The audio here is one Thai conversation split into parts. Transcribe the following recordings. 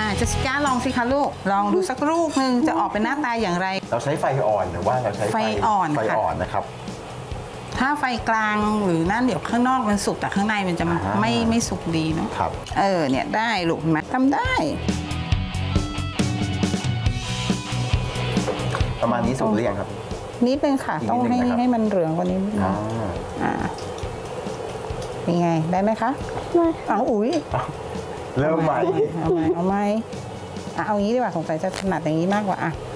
เจสสิก้าลองสิคะลูกลองดูสักลูกหนึ่งจะออกเป็นหน้าตาอย่างไรเราใช้ไฟอ่อนหรือว่าเราใช้ไฟอ่อนนะครับถ้าไฟกลางหรือนั่นเดี๋ยวข้างนอกมันสุกแต่ข้างในมันจะไม่สุกดีเนาะครับเนี่ยได้ลูกทำได้ประมาณนี้สุกหรือยังครับนิดนึงค่ะต้องให้มันเหลืองกว่านี้นิดนึงเป็นไงได้ไหมคะอุ๊ยเริ่มใหม่เอาไหมเอางี้ดีกว่าสงสัยจะถนัดอย่างนี้มากกว่า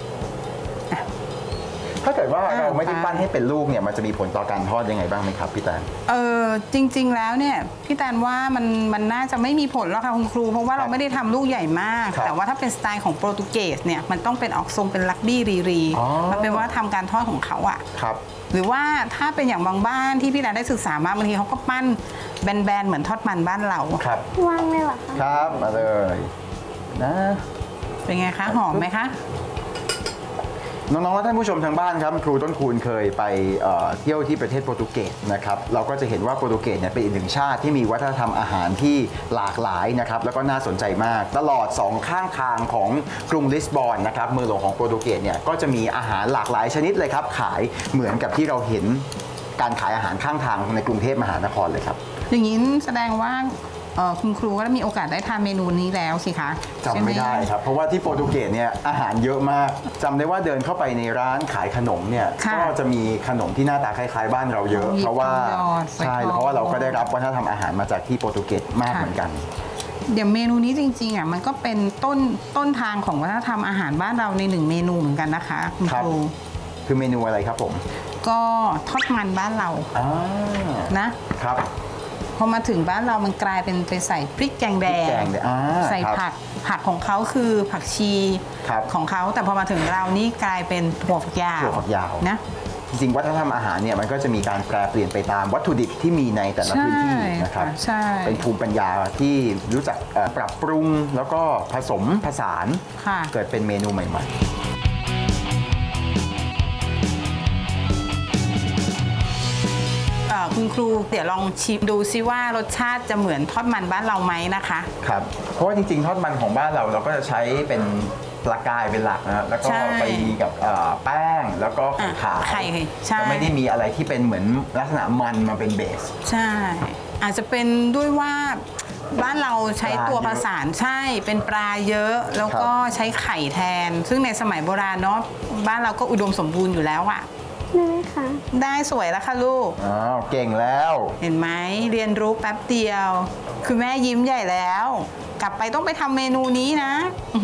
ถ้าเกิดว่าเราไม่ได้ปั้นให้เป็นลูกเนี่ยมันจะมีผลต่อการทอดยังไงบ้างไหมครับพี่แตนจริงๆแล้วเนี่ยพี่แตนว่ามันน่าจะไม่มีผลหรอกค่ะคุณครูเพราะว่าเราไม่ได้ทำลูกใหญ่มากแต่ว่าถ้าเป็นสไตล์ของโปรตุเกสเนี่ยมันต้องเป็นออกทรงเป็นลักบี้รีมันเป็นว่าทำการทอดของเขาอะหรือว่าถ้าเป็นอย่างบางบ้านที่พี่แตนได้ศึกษามาบางทีเขาก็ปั้นแบนๆเหมือนทอดมันบ้านเราครับวางเลยเหรอคะครับมาเลยนะเป็นไงคะหอมไหมคะน้องๆและท่านผู้ชมทางบ้านครับครูต้นคูณเคยไปเที่ยวที่ประเทศโปรตุเกสนะครับเราก็จะเห็นว่าโปรตุเกสเนี่ยเป็นอีกหนึ่งชาติที่มีวัฒนธรรมอาหารที่หลากหลายนะครับแล้วก็น่าสนใจมากตลอด2ข้างทางของกรุงลิสบอนนะครับเมืองหลวงของโปรตุเกสเนี่ยก็จะมีอาหารหลากหลายชนิดเลยครับขายเหมือนกับที่เราเห็นการขายอาหารข้างทางในกรุงเทพมหานครเลยครับอย่างนี้แสดงว่าคุณครูก็มีโอกาสได้ทานเมนูนี้แล้วสิคะจำไม่ได้ครับเพราะว่าที่โปรตุเกสเนี่ยอาหารเยอะมากจำได้ว่าเดินเข้าไปในร้านขายขนมเนี่ยก็จะมีขนมที่หน้าตาคล้ายๆบ้านเราเยอะเพราะว่าใช่เพราะว่าเราก็ได้รับวัฒนธรรมอาหารมาจากที่โปรตุเกสมากเหมือนกันเดี๋ยวเมนูนี้จริงๆมันก็เป็นต้นทางของวัฒนธรรมอาหารบ้านเราใน1เมนูเหมือนกันนะคะคุณครูคือเมนูอะไรครับผมก็ทอดมันบ้านเรานะครับพอมาถึงบ้านเรามันกลายเป็นไปใส่พริกแกงแดงใส่ผักของเขาคือผักชีของเขาแต่พอมาถึงเรานี่กลายเป็นถั่วฝักยาวนะจริงๆวัฒนธรรมอาหารเนี่ยมันก็จะมีการแปรเปลี่ยนไปตามวัตถุดิบที่มีในแต่ละพื้นที่นะครับเป็นภูมิปัญญาที่รู้จักปรับปรุงแล้วก็ผสมผสานเกิดเป็นเมนูใหม่ๆคุณครูเดี๋ยวลองชิมดูซิว่ารสชาติจะเหมือนทอดมันบ้านเราไหมนะคะครับเพราะว่าจริงๆทอดมันของบ้านเราก็จะใช้เป็นปลากายเป็นหลักนะแล้วก็ไปกับแป้งแล้วก็ไข่จะไม่ได้มีอะไรที่เป็นเหมือนลักษณะมันมาเป็นเบสใช่อาจจะเป็นด้วยว่าบ้านเราใช้ตัวผสานใช่เป็นปลาเยอะแล้วก็ใช้ไข่แทนซึ่งในสมัยโบราณเนาะบ้านเราก็อุดมสมบูรณ์อยู่แล้วอะได้ค่ะได้สวยแล้วค่ะลูกเก่งแล้วเห็นไหมเรียนรู้แป๊บเดียวคือแม่ยิ้มใหญ่แล้วกลับไปต้องไปทำเมนูนี้นะ